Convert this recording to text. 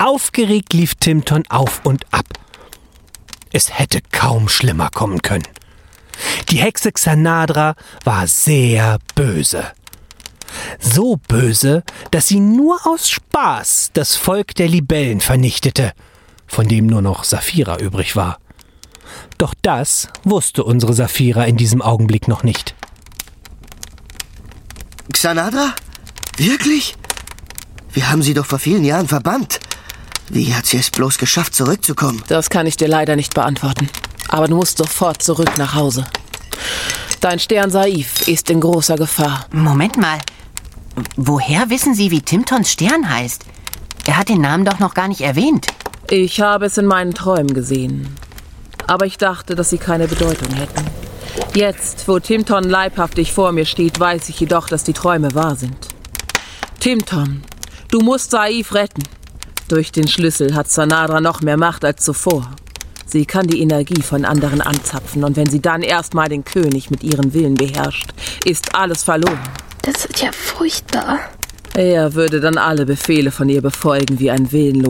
Aufgeregt lief Timton auf und ab. Es hätte kaum schlimmer kommen können. Die Hexe Xanadra war sehr böse. So böse, dass sie nur aus Spaß das Volk der Libellen vernichtete, von dem nur noch Saphira übrig war. Doch das wusste unsere Saphira in diesem Augenblick noch nicht. Xanadra? Wirklich? Wir haben sie doch vor vielen Jahren verbannt. Wie hat sie es bloß geschafft, zurückzukommen? Das kann ich dir leider nicht beantworten. Aber du musst sofort zurück nach Hause. Dein Stern Saif ist in großer Gefahr. Moment mal. Woher wissen Sie, wie Timtons Stern heißt? Er hat den Namen doch noch gar nicht erwähnt. Ich habe es in meinen Träumen gesehen. Aber ich dachte, dass sie keine Bedeutung hätten. Jetzt, wo Timton leibhaftig vor mir steht, weiß ich jedoch, dass die Träume wahr sind. Timton, du musst Saif retten. Durch den Schlüssel hat Xanadra noch mehr Macht als zuvor. Sie kann die Energie von anderen anzapfen und wenn sie dann erstmal den König mit ihrem Willen beherrscht, ist alles verloren. Das wird ja furchtbar. Er würde dann alle Befehle von ihr befolgen wie ein willenloser